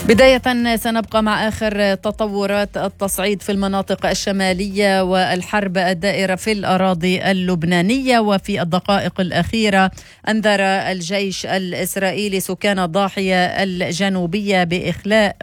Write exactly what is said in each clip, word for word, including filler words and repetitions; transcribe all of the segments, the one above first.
بداية سنبقى مع آخر تطورات التصعيد في المناطق الشمالية والحرب الدائرة في الأراضي اللبنانية. وفي الدقائق الأخيرة أنذر الجيش الإسرائيلي سكان الضاحية الجنوبية بإخلاء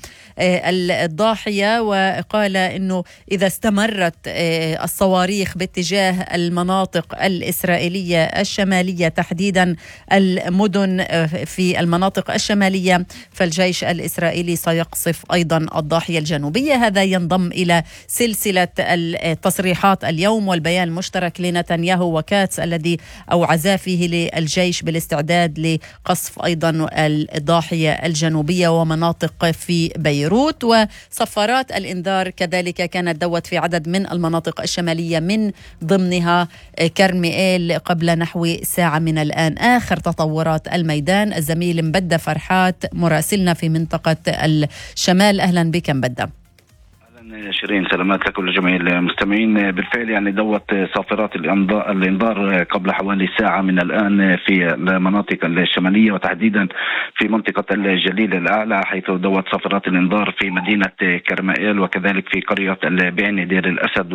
والضاحية، وقال أنه إذا استمرت الصواريخ باتجاه المناطق الإسرائيلية الشمالية تحديدا المدن في المناطق الشمالية فالجيش الإسرائيلي الإسرائيلي سيقصف أيضا الضاحية الجنوبية. هذا ينضم إلى سلسلة التصريحات اليوم والبيان المشترك لنتنياهو وكاتس الذي أوعزا فيه للجيش بالاستعداد لقصف أيضا الضاحية الجنوبية ومناطق في بيروت. وصفارات الإنذار كذلك كانت دوت في عدد من المناطق الشمالية من ضمنها كرميل قبل نحو ساعة من الآن. آخر تطورات الميدان الزميل مبدة فرحات مراسلنا في منطقة الشمال. أهلا بك مبدة. أهلا شيرين، سلامات لك ولجميع المستمعين. بالفعل يعني دوت صافرات الإنذار قبل حوالي ساعة من الآن في المناطق الشمالية وتحديدا في منطقة الجليل الأعلى، حيث دوت صافرات الإنذار في مدينة كرمائيل وكذلك في قرية البعني دير الأسد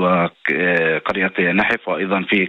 وقرية نحف، وأيضا في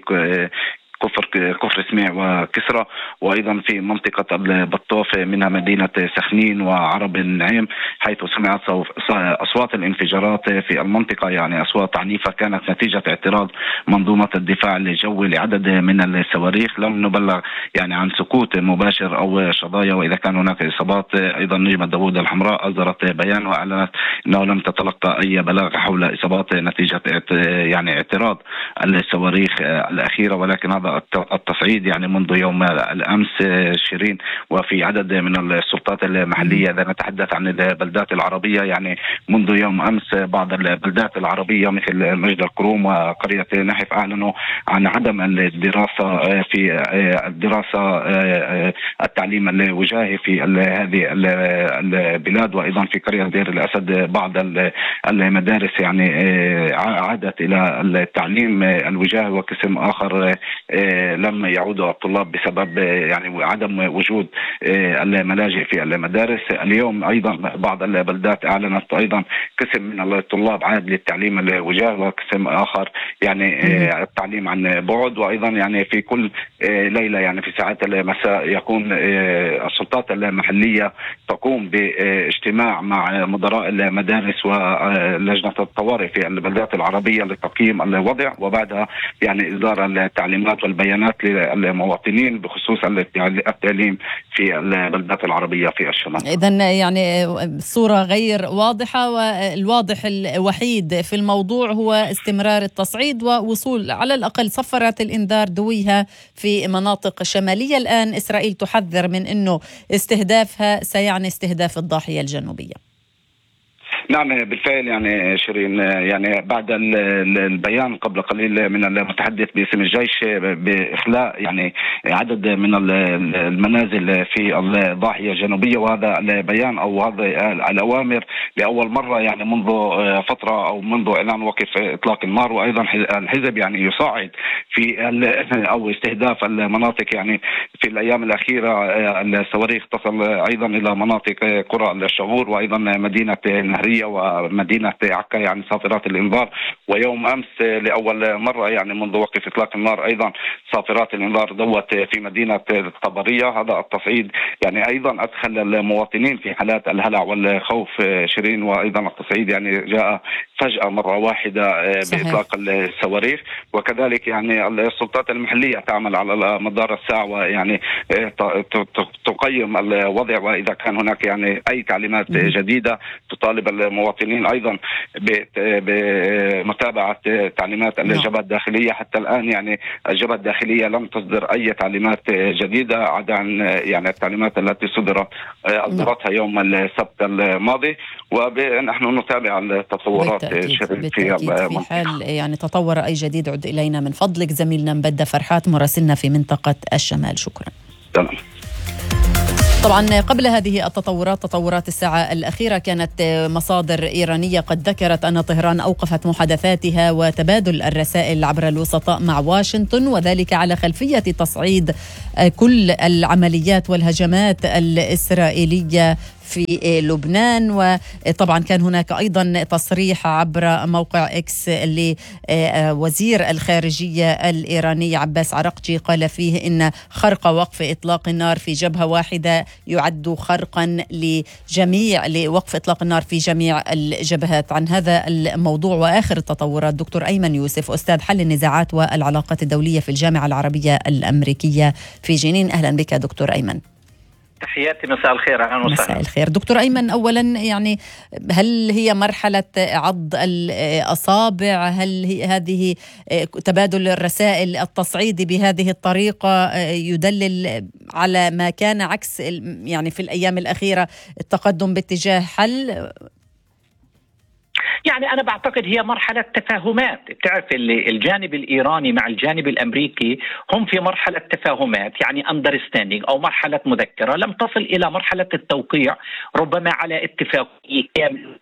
كفر كفر سميع وكسرى، وايضا في منطقه البطوف منها مدينه سخنين وعرب النعيم، حيث سمعت اصوات الانفجارات في المنطقه، يعني اصوات عنيفه كانت نتيجه اعتراض منظومه الدفاع الجوي لعدد من الصواريخ. لم نبلغ يعني عن سكوت مباشر او شظايا، واذا كان هناك اصابات. ايضا نجمه داوود الحمراء اصدرت بيان واعلنت انه لم تتلقى اي بلاغ حول اصابات نتيجه يعني اعتراض الصواريخ الاخيره، ولكن هذا التصعيد يعني منذ يوم الأمس شيرين، وفي عدد من السلطات المحلية. إذا نتحدث عن البلدات العربية يعني منذ يوم أمس بعض البلدات العربية مثل مجد الكروم وقرية نحف أعلنوا عن عدم الدراسة في الدراسة التعليم الوجاهي في هذه البلاد، وأيضا في قرية دير الأسد بعض المدارس يعني عادت إلى التعليم الوجاهي، وقسم آخر لم يعودوا الطلاب بسبب يعني عدم وجود الملاجئ في المدارس. اليوم أيضا بعض البلدات أعلنت أيضا قسم من الطلاب عاد للتعليم الوجاهي، وقسم آخر يعني التعليم عن بعد. وأيضا يعني في كل ليلة يعني في ساعات المساء يكون السلطات المحلية تقوم باجتماع مع مدراء المدارس ولجنة الطوارئ في البلدات العربية لتقييم الوضع، وبعدها يعني إصدار التعليمات والبيانات للمواطنين بخصوص التعليم في البلدات العربية في الشمال. إذن يعني الصورة غير واضحة، والواضح الوحيد في الموضوع هو استمرار التصعيد ووصول على الأقل صفرات الإنذار دويها في مناطق شمالية. الآن إسرائيل تحذر من أنه استهدافها سيعني استهداف الضاحية الجنوبية. نعم بالفعل يعني شيرين، يعني بعد البيان قبل قليل من المتحدث باسم الجيش بإخلاء يعني عدد من المنازل في الضاحية الجنوبية، وهذا البيان أو هذا الأوامر لأول مرة يعني منذ فترة أو منذ إعلان وقف إطلاق النار. وأيضا الحزب يعني يصعد في أو استهداف المناطق، يعني في الأيام الأخيرة الصواريخ تصل أيضا إلى مناطق قرى الشغور وأيضا مدينة نهرية ومدينة عكا يعني صافرات الإنذار. ويوم أمس لأول مرة يعني منذ وقف إطلاق النار أيضا صافرات الإنذار دوت في مدينة الطبرية. هذا التصعيد يعني أيضا أدخل المواطنين في حالات الهلع والخوف شيرين، وأيضا التصعيد يعني جاء فجأة مرة واحدة بإطلاق الصواريخ. وكذلك يعني السلطات المحلية تعمل على مدار الساعة ويعني تقيم الوضع، وإذا كان هناك يعني أي تعليمات جديدة تطالب المواطنين أيضا بمتابعة تعليمات الجبهة الداخلية. حتى الآن يعني الجبهة الداخلية لم تصدر أي تعليمات جديدة عدا عن يعني التعليمات التي صدرت أصدرتها يوم السبت الماضي، ونحن نتابع التطورات بالتأكيد. في حال يعني تطور أي جديد عد إلينا من فضلك. زميلنا مبدة فرحات مراسلنا في منطقة الشمال، شكرا. تمام. طبعا قبل هذه التطورات تطورات الساعة الأخيرة كانت مصادر إيرانية قد ذكرت أن طهران أوقفت محادثاتها وتبادل الرسائل عبر الوسطاء مع واشنطن، وذلك على خلفية تصعيد كل العمليات والهجمات الإسرائيلية في لبنان. وطبعا كان هناك أيضا تصريح عبر موقع إكس لوزير الخارجية الإيراني عباس عراقجي، قال فيه إن خرق وقف إطلاق النار في جبهة واحدة يعد خرقا لجميع لوقف إطلاق النار في جميع الجبهات. عن هذا الموضوع وآخر التطورات دكتور أيمن يوسف، أستاذ حل النزاعات والعلاقات الدولية في الجامعة العربية الأمريكية في جنين. أهلا بك دكتور أيمن. تحياتي، مساء الخير. أهلا وسهلا. مساء الخير دكتور أيمن. أولا يعني هل هي مرحلة عض الأصابع؟ هل هي هذه تبادل الرسائل التصعيدي بهذه الطريقة يدلل على ما كان عكس يعني في الأيام الأخيرة التقدم باتجاه حل؟ يعني أنا بعتقد هي مرحلة تفاهمات. بتعرف الجانب الإيراني مع الجانب الأمريكي هم في مرحلة تفاهمات، يعني understanding أو مرحلة مذكرة، لم تصل إلى مرحلة التوقيع ربما على اتفاقية كاملة.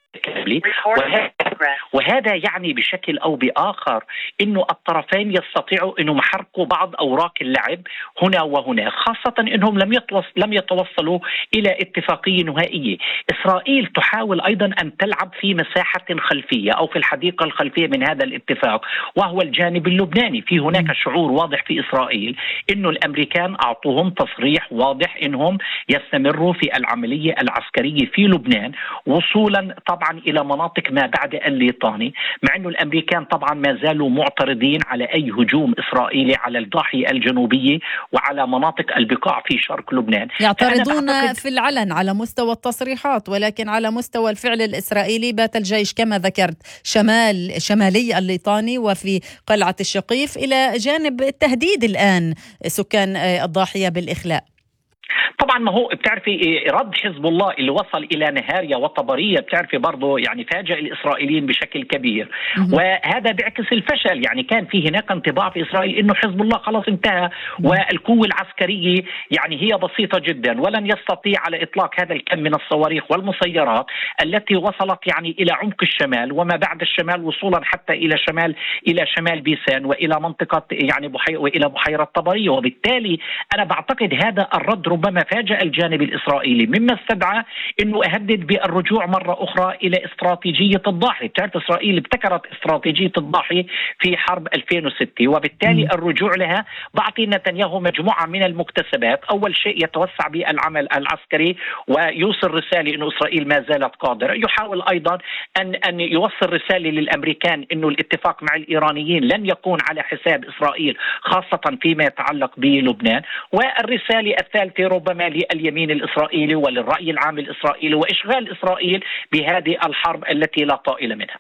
وهذا يعني بشكل أو بآخر إنه الطرفين يستطيعوا إنه يحركوا بعض أوراق اللعب هنا وهنا، خاصة إنهم لم لم يتوصلوا إلى اتفاقية نهائية. إسرائيل تحاول أيضا أن تلعب في مساحة خلفية أو في الحديقة الخلفية من هذا الاتفاق، وهو الجانب اللبناني. في هناك شعور واضح في إسرائيل إنه الأمريكان أعطوهم تصريح واضح إنهم يستمروا في العملية العسكرية في لبنان وصولا طبعا إلى مناطق ما بعد الليطاني، مع أنه الأمريكان طبعا ما زالوا معترضين على أي هجوم إسرائيلي على الضاحية الجنوبية وعلى مناطق البقاع في شرق لبنان. يعترضون في العلن على مستوى التصريحات، ولكن على مستوى الفعل الإسرائيلي بات الجيش كما ذكرت شمال شمالي الليطاني وفي قلعة الشقيف إلى جانب التهديد الآن سكان الضاحية بالإخلاء. طبعا ما هو بتعرفي رد حزب الله اللي وصل الى نهاريا وطبريه بتعرفي برضه يعني فاجأ الاسرائيليين بشكل كبير، وهذا بيعكس الفشل. يعني كان في هناك انطباع في اسرائيل انه حزب الله خلاص انتهى والقوه العسكريه يعني هي بسيطه جدا ولن يستطيع على اطلاق هذا الكم من الصواريخ والمسيرات التي وصلت يعني الى عمق الشمال وما بعد الشمال وصولا حتى الى شمال الى شمال بيسان والى منطقه يعني بحيره والى بحيره طبريه. وبالتالي انا بعتقد هذا الرد ربما فاجأ الجانب الإسرائيلي، مما استدعى أنه أهدد بالرجوع مرة أخرى إلى استراتيجية الضاحية. تعرف إسرائيل ابتكرت استراتيجية الضاحية في حرب ألفين وستة، وبالتالي م. الرجوع لها بعطي نتنياهو مجموعة من المكتسبات. أول شيء يتوسع بالعمل العسكري ويوصل رسالة أنه إسرائيل ما زالت قادرة. يحاول أيضا أن أن يوصل رسالة للأمريكان أنه الاتفاق مع الإيرانيين لن يكون على حساب إسرائيل، خاصة فيما يتعلق بلبنان. والرسالة الثالثة ربما لليمين الإسرائيلي وللرأي العام الإسرائيلي وإشغال إسرائيل بهذه الحرب التي لا طائل منها.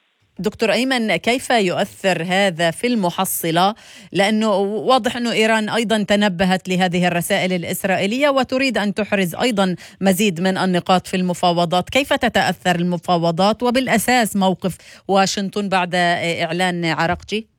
دكتور أيمن، كيف يؤثر هذا في المحصلة؟ لأنه واضح أنه إيران أيضا تنبهت لهذه الرسائل الإسرائيلية وتريد أن تحرز أيضا مزيد من النقاط في المفاوضات. كيف تتأثر المفاوضات وبالأساس موقف واشنطن بعد إعلان عراقجي؟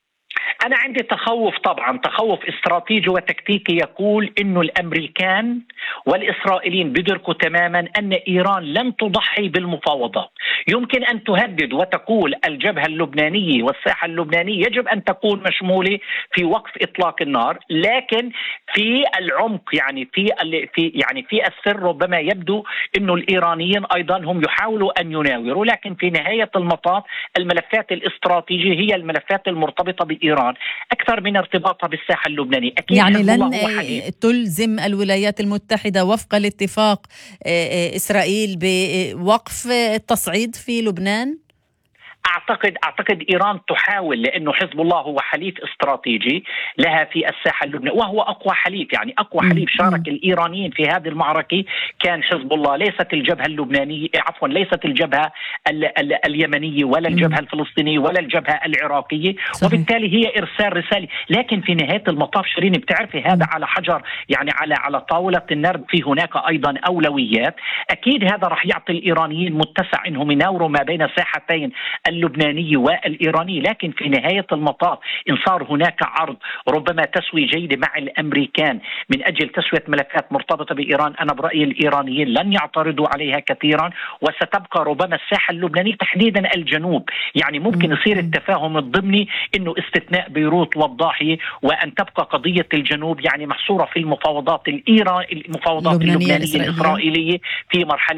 أنا عندي تخوف، طبعا تخوف استراتيجي وتكتيكي يقول إنه الأمريكان والإسرائيليين بدركوا تماما أن إيران لن تضحي بالمفاوضات. يمكن أن تهدد وتقول الجبهة اللبنانية والساحة اللبنانية يجب أن تكون مشمولة في وقف إطلاق النار، لكن في العمق يعني في في يعني في السر ربما يبدو إنه الإيرانيين أيضا هم يحاولوا أن يناوروا، لكن في نهاية المطاف الملفات الاستراتيجية هي الملفات المرتبطة بإيران أكثر من ارتباطها بالساحة اللبنانية. أكيد يعني لن تلزم الولايات المتحدة وفق الاتفاق إسرائيل بوقف التصعيد في لبنان؟ أعتقد أعتقد إيران تحاول، لأنه حزب الله هو حليف استراتيجي لها في الساحة اللبنانية وهو أقوى حليف، يعني أقوى حليف شارك الإيرانيين في هذه المعركة كان حزب الله، ليست الجبهة اللبنانية عفوا ليست الجبهة ال ال اليمنية ولا الجبهة الفلسطينية ولا الجبهة العراقية. صحيح. وبالتالي هي إرسال رسالة، لكن في نهاية المطاف شيرين بتعرفي هذا على حجر، يعني على على طاولة النرد في هناك أيضا أولويات. أكيد هذا رح يعطي الإيرانيين متسع إنهم يناوروا ما بين ساحتين اللبناني والإيراني، لكن في نهاية المطاف إن صار هناك عرض ربما تسوية جيدة مع الأمريكان من أجل تسوية ملفات مرتبطة بإيران، أنا برأيي الإيرانيين لن يعترضوا عليها كثيرا، وستبقى ربما الساحة اللبنانية تحديدا الجنوب، يعني ممكن يصير التفاهم الضمني إنه استثناء بيروت والضاحية، وأن تبقى قضية الجنوب يعني محصورة في المفاوضات الإيران المفاوضات اللبنانية الإسرائيلية في مرحلة